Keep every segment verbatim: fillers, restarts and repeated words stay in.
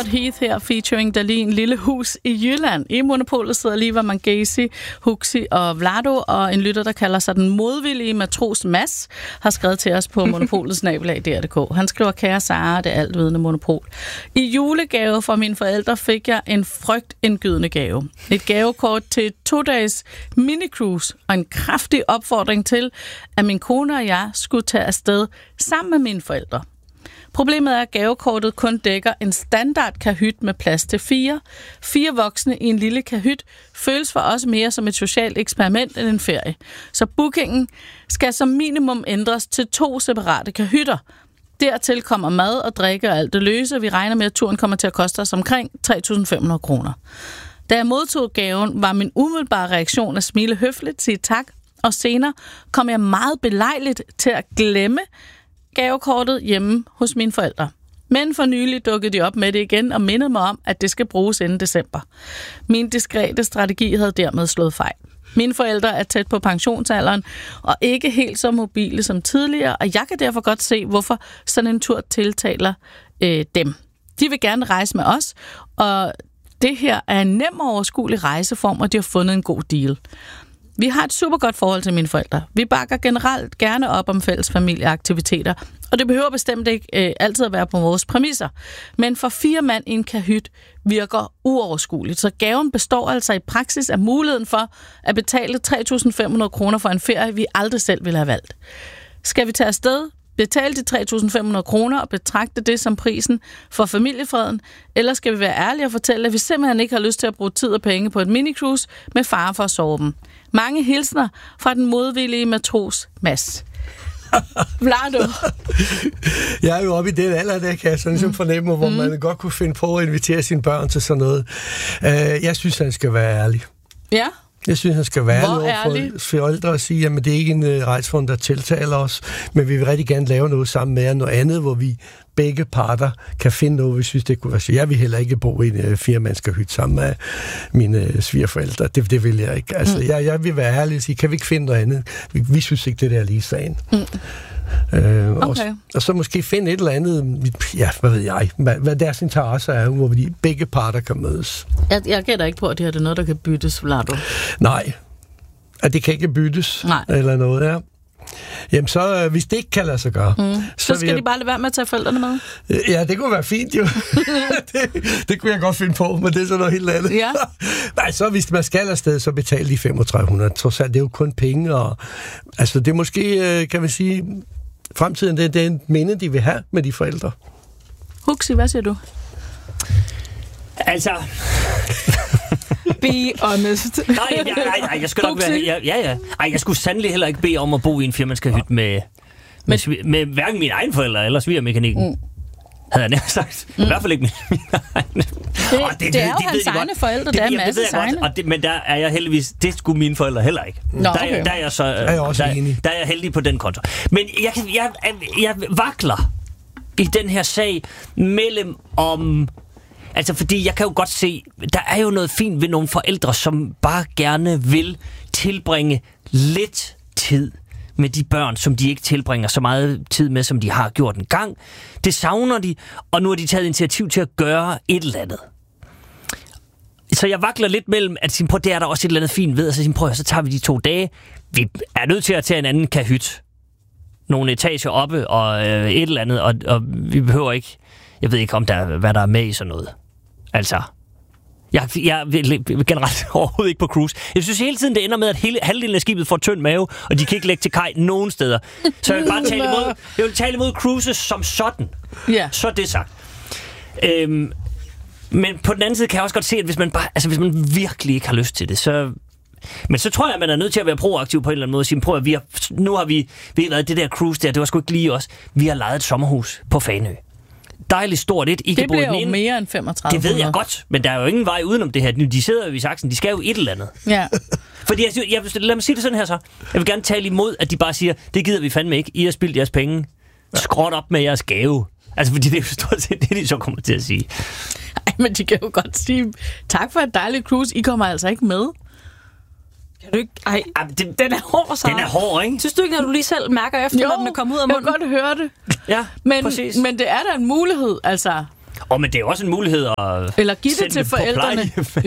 Robert Heath her, featuring Dahlin, Lille Hus i Jylland. I Monopolet sidder lige Mangesi, Huxi og Vlado, og en lytter, der kalder sig den modvillige matros Mads, har skrevet til os på Monopolets nabelag punktum d k. Han skriver, kære Sara, det altvidende Monopol. I julegave fra mine forældre fik jeg en frygtindgydende gave. Et gavekort til to dages minicruise og en kraftig opfordring til, at min kone og jeg skulle tage afsted sammen med mine forældre. Problemet er, at gavekortet kun dækker en standard kahyt med plads til fire. Fire voksne i en lille kahyt føles for os mere som et socialt eksperiment end en ferie. Så bookingen skal som minimum ændres til to separate kahytter. Dertil kommer mad og drikke og alt det løse, og vi regner med, at turen kommer til at koste os omkring tre tusind fem hundrede kroner. Da jeg modtog gaven, var min umiddelbare reaktion at smile høfligt, sige tak, og senere kom jeg meget belejligt til at glemme gavekortet hjemme hos mine forældre. Men for nylig dukkede de op med det igen og mindede mig om, at det skal bruges inden december. Min diskrete strategi havde dermed slået fejl. Mine forældre er tæt på pensionsalderen og ikke helt så mobile som tidligere, og jeg kan derfor godt se, hvorfor sådan en tur tiltaler øh, dem. De vil gerne rejse med os, og det her er en nem og overskuelig rejseform, og de har fundet en god deal. Vi har et super godt forhold til mine forældre. Vi bakker generelt gerne op om fælles familieaktiviteter, og det behøver bestemt ikke øh, altid at være på vores præmisser. Men for fire mand i en kahyt virker uoverskueligt, så gaven består altså i praksis af muligheden for at betale tre tusind fem hundrede kroner for en ferie, vi aldrig selv ville have valgt. Skal vi tage afsted, betale de tre tusind fem hundrede kroner og betragte det som prisen for familiefreden, eller skal vi være ærlige og fortælle, at vi simpelthen ikke har lyst til at bruge tid og penge på et minicruise med fare for at sove dem. Mange hilsner fra den modvillige matros Mads. Vlado. Jeg er jo oppe i den alder, der kan jeg sådan ligesom fornemme, hvor mm. man godt kunne finde på at invitere sine børn til sådan noget. Uh, jeg synes, han skal være ærlig. Ja. Jeg synes, han skal være Hvor ærlig for forældre og sige, at det er ikke en uh, rejsfond, der tiltaler os, men vi vil rigtig gerne lave noget sammen med jer, noget andet, hvor vi begge parter kan finde noget, hvis vi synes, det kunne være så. Jeg vil heller ikke bo i en uh, firemandskahyt sammen med mine uh, svigerforældre. Det, det vil jeg ikke. Altså, mm. jeg, jeg vil være ærlig og sige, kan vi ikke finde noget andet? Vi, vi synes ikke, det der er lige sagen. Mm. Øh, okay. og, og så måske finde et eller andet, ja, hvad ved jeg, hvad, hvad deres interesser er, hvor de begge parter kan mødes. Jeg, jeg gætter ikke på, at det her er noget, der kan byttes, Vlado. Nej, at det kan ikke byttes. Nej. Eller noget, ja. Jamen så, hvis det ikke kan lade sig gøre... Mm. Så, så skal jeg... de bare lade være med at tage forældrene med? Ja, det kunne være fint jo. det, det kunne jeg godt finde på, men det er så noget helt andet. Ja. Nej, så hvis man skal afsted, så betaler de femogtredive hundrede. Trods alt, det er jo kun penge, og altså det er måske, kan man sige, fremtiden, det, det er en minde, de vil have med de forældre. Huxi, hvad siger du? Altså... Be honest. nej, nej, nej, nej, jeg skulle nok være... Ja, ja, ja. Ej, jeg skulle sandelig heller ikke bede om at bo i en firmandskerhytte med, med, med, med hverken mine egne forældre eller svigermekanikken. Mm. Havde jeg nærmest sagt. Mm. I hvert fald ikke mine egne. Det, oh, det, det er jo de hans egne forældre, det, der er en masse egne. Og det, men der er jeg heldigvis... Det skulle mine forældre heller ikke. Nå, der, okay. der er jeg så... Der er jeg også der, enig. Der er jeg heldig på den konto. Men jeg, jeg, jeg, jeg vakler i den her sag mellem om... Altså, fordi jeg kan jo godt se, der er jo noget fint ved nogle forældre, som bare gerne vil tilbringe lidt tid med de børn, som de ikke tilbringer så meget tid med, som de har gjort en gang. Det savner de, og nu har de taget initiativ til at gøre et eller andet. Så jeg vakler lidt mellem, at sige, prøv, det er der også et eller andet fint ved, og så sige, prøv, så tager vi de to dage. Vi er nødt til at tage en anden kahyt. Nogle etager oppe, og øh, et eller andet, og, og vi behøver ikke... Jeg ved ikke, om der, hvad der er med i sådan noget. Altså, jeg, jeg vil generelt overhovedet ikke på cruise. Jeg synes hele tiden, det ender med, at hele, halvdelen af skibet får tynd mave, og de kan ikke lægge til kaj nogen steder. Så jeg vil bare tale imod, jeg vil tale imod cruises som sådan. Yeah. Så er det sagt. Øhm, men på den anden side kan jeg også godt se, at hvis man, bare, altså, hvis man virkelig ikke har lyst til det, så... Men så tror jeg, at man er nødt til at være proaktiv på en eller anden måde og sige, prøv at vi har, nu har vi, vi har det der cruise der, det var sgu ikke lige os. Vi har lejet et sommerhus på Fanø. Dejligt stort et. I det bliver jo ene. Mere end femogtredive. Det ved jeg godt, men der er jo ingen vej udenom det her. De sidder jo i saksen, de skal jo et eller andet. Ja. Fordi jeg, jeg, lad mig sige det sådan her så. Jeg vil gerne tale imod, at de bare siger, det gider vi fandme ikke. I har spildt jeres penge. Skråt op med jeres gave. Altså, fordi det er jo stort set det, de så kommer til at sige. Ej, men de kan jo godt sige, tak for et dejligt cruise. I kommer altså ikke med. Kan du ikke? Ej, Ej, det, den er hård, så. Den er hård, ikke? Synes du ikke, at du lige selv mærker efter, jo, når den er kommet ud af munden? Jo, jeg kan godt høre det. Ja, men, præcis. Men det er da en mulighed, altså. Åh, oh, men det er jo også en mulighed at Eller give det til forældrene.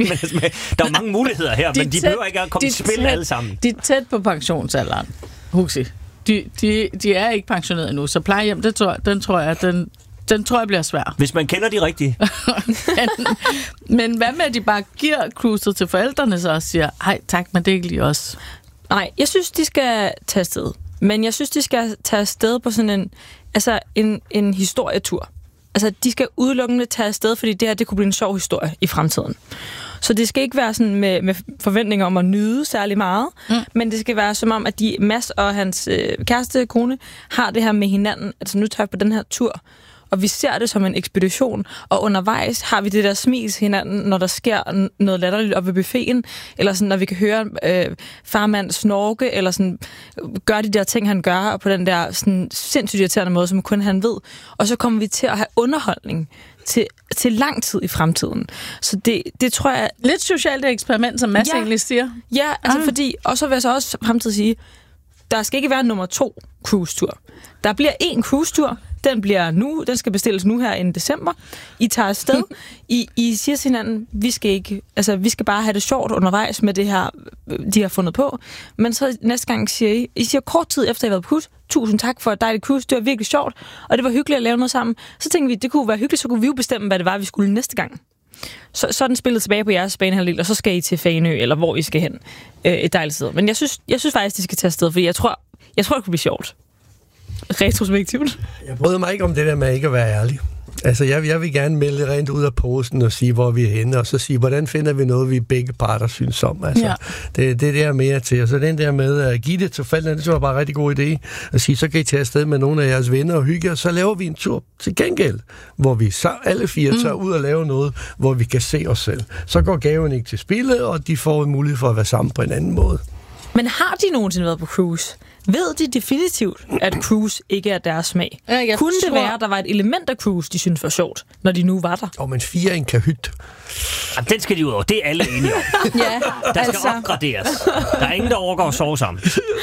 Der er mange muligheder her, de men de tæt, behøver ikke at komme til spil alle sammen. De er tæt på pensionsalderen, Huxi. De, de, de er ikke pensioneret endnu, så plejehjem, det tror, den tror jeg, den, den tror jeg bliver svær. Hvis man kender de rigtige. men, men hvad med, at de bare giver cruiset til forældrene så og siger, hej tak, men det er ikke lige os? Nej, jeg synes, de skal tage afsted. Men jeg synes, de skal tage afsted på sådan en, altså en, en historietur. Altså, de skal udelukkende tage afsted, fordi det her, det kunne blive en sjov historie i fremtiden. Så det skal ikke være sådan med, med forventninger om at nyde særlig meget, mm. men det skal være som om, at de, Mads og hans øh, kæreste kone har det her med hinanden. Altså, nu tager vi på den her tur, og vi ser det som en ekspedition, og undervejs har vi det der smil til hinanden, når der sker noget latterligt op ved buffeten, eller sådan, når vi kan høre øh, farmand snorke, eller sådan, gøre de der ting, han gør, og på den der sådan, sindssygt irriterende måde, som kun han ved. Og så kommer vi til at have underholdning til, til lang tid i fremtiden. Så det, det tror jeg... Lidt socialt eksperiment, som Mads ja, egentlig siger. Ja, altså ah. fordi... Og så vil jeg så også fremtidig sige, der skal ikke være nummer to cruise-tur. Der bliver én cruise-tur. Den bliver nu, den skal bestilles nu her i december. I tager afsted. I, I siger til hinanden, vi skal ikke, altså vi skal bare have det sjovt undervejs med det her, de har fundet på. Men så næste gang siger I, I siger kort tid efter, I har været på cruise, tusind tak for et dejligt cruise, det var virkelig sjovt, og det var hyggeligt at lave noget sammen. Så tænkte vi, det kunne være hyggeligt, så kunne vi jo bestemme, hvad det var, vi skulle næste gang. Så, så er den spillet tilbage på jeres banehalvdel, og så skal I til Fanø, eller hvor I skal hen. Øh, et dejligt sted. Men jeg synes, jeg synes faktisk, de skal tage afsted, fordi jeg tror, jeg tror, det kunne blive sjovt. Retrospektivt. Jeg bryder mig ikke om det der med ikke at være ærlig. Altså, jeg, jeg vil gerne melde rent ud af posten og sige, hvor vi er henne, og så sige, hvordan finder vi noget, vi begge parter synes om. Altså, ja. det, det er der mere til. Og så den der med at give det til forældrene, det synes jeg bare en rigtig god idé. At sige, så kan I tage afsted med nogle af jeres venner og hygge, og så laver vi en tur til gengæld, hvor vi så alle fire tager mm. ud og laver noget, hvor vi kan se os selv. Så går gaven ikke til spillet, og de får en mulighed for at være sammen på en anden måde. Men har de nogensinde været på cruise? Ved de definitivt, at cruise ikke er deres smag? Ja, kunne det tror... være, at der var et element af cruise, de synes var sjovt, når de nu var der? Og men fire en kahyt. Jamen, den skal de ud over. Det er alle enige om. Ja, der skal altså... opgraderes. Der er ingen, der overgår at sove sammen.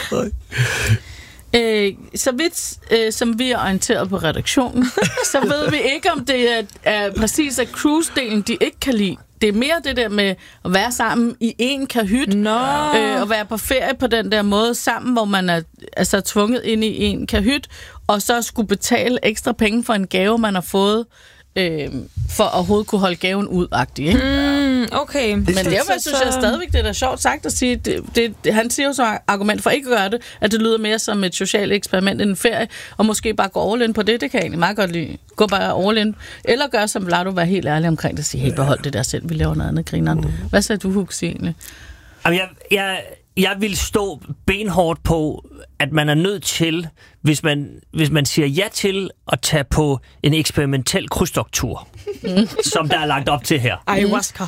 Øh, så vidt øh, som vi er orienteret på redaktionen, så ved vi ikke, om det er, er præcis af cruise-delen, de ikke kan lide. Det er mere det der med at være sammen i en kahyt, no. øh, og være på ferie på den der måde sammen, hvor man er altså tvunget ind i en kahyt, og så skulle betale ekstra penge for en gave, man har fået, øh, for at overhovedet kunne holde gaven ud-agtigt. Mm, okay. Men derfor synes jeg stadigvæk, det er da sjovt sagt at sige, det, det, han siger jo så argument for ikke at gøre det, at det lyder mere som et socialt eksperiment end en ferie, og måske bare gå all in på det, det kan jeg egentlig meget godt lide. Gå bare all in. Eller gør som Vlado, være helt ærlig omkring det, og sige, helt behold det der selv, vi laver noget andet grineren. Hvad sagde du, Huxi, egentlig? Jamen, jeg, jeg, jeg vil stå benhårdt på, at man er nødt til, hvis man, hvis man siger ja til at tage på en eksperimentel krydstogtur, mm. som der er lagt op til her. Ayahuasca.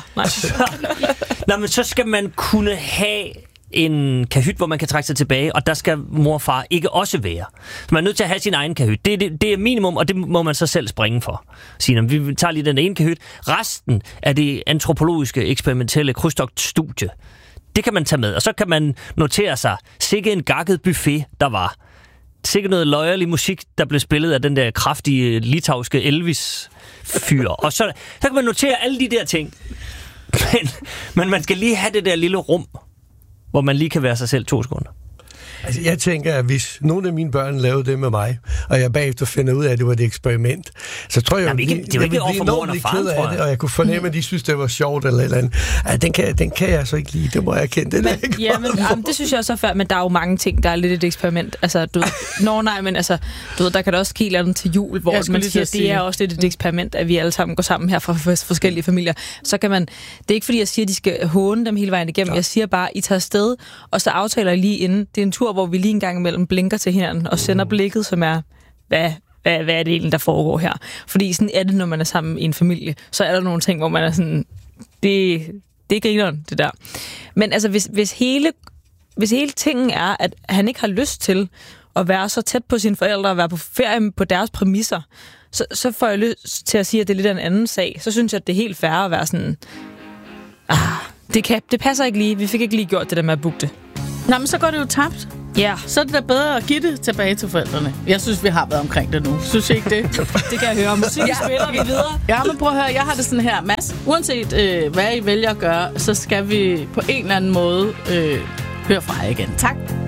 Nå, men så skal man kunne have en kahyt, hvor man kan trække sig tilbage, og der skal mor og far ikke også være. Så man er nødt til at have sin egen kahyt. Det, det, det er minimum, og det må man så selv springe for. Sige, vi tager lige den ene kahyt. Resten af det antropologiske, eksperimentelle krydstogtstudie, det kan man tage med, og så kan man notere sig, sikke en gakket buffet, der var. Sikke noget løjerlig musik, der blev spillet af den der kraftige litauiske Elvis-fyr. Og så, så kan man notere alle de der ting. Men, men man skal lige have det der lille rum, hvor man lige kan være sig selv to sekunder. Altså, jeg tænker, at hvis nogle af mine børn lavede det med mig, og jeg bagefter finder ud af, at det var et eksperiment, så tror jeg, Jamen, ikke, det var ikke over for moren og faren, tror jeg. Det, og jeg kunne fornemme, at de synes, det var sjovt eller et eller andet. Ja, den, kan, den kan jeg så ikke lide, det må jeg kende. Det, men, ja, men, jamen, det synes jeg også er færdigt, men der er jo mange ting, der er lidt et eksperiment. Altså, du ved, nå nej, men altså, du ved, der kan der også ske et eller andet til jul, hvor man siger, at det er også lidt et eksperiment, at vi alle sammen går sammen her fra forskellige familier. Så kan man, det er ikke fordi, jeg siger, at de skal håne dem hele vejen igennem. Ja. Jeg siger bare, I tager afsted, og så aftaler I lige inden. Det er en tur, hvor vi lige en gang imellem blinker til hinanden og sender blikket, som er, hvad, hvad, hvad er det egentlig, der foregår her? Fordi sådan er det, når man er sammen i en familie. Så er der nogle ting, hvor man er sådan, det, det er grineren, det der. Men altså, hvis, hvis, hele, hvis hele tingen er, at han ikke har lyst til at være så tæt på sine forældre og være på ferie på deres præmisser, så, så får jeg lyst til at sige, at det er lidt af en anden sag. Så synes jeg, at det er helt fair at være sådan, ah, det, kan, det passer ikke lige. Vi fik ikke lige gjort det der med at booke det. Nå, men så går det jo tabt. Ja. Så er det da bedre at give det tilbage til forældrene. Jeg synes, vi har været omkring det nu. Synes I ikke det? Det kan jeg høre. Musik ja. spiller vi videre. Ja, men prøv at høre. Jeg har det sådan her. Mads, uanset øh, hvad I vælger at gøre, så skal vi på en eller anden måde øh, høre fra jer igen. Tak.